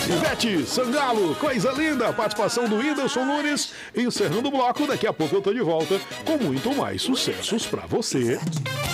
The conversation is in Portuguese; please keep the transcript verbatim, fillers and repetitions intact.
Ivete Sangalo, coisa linda, participação do Whindersson Nunes. Encerrando o bloco, daqui a pouco eu tô de volta com muito mais sucessos pra você.